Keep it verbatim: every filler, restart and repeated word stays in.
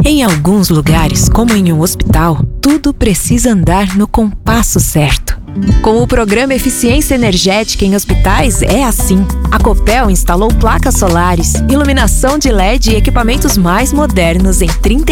Em alguns lugares, como em um hospital, tudo precisa andar no compasso certo. Com o programa Eficiência Energética em Hospitais é assim. A Copel instalou placas solares, iluminação de L E D e equipamentos mais modernos em trinta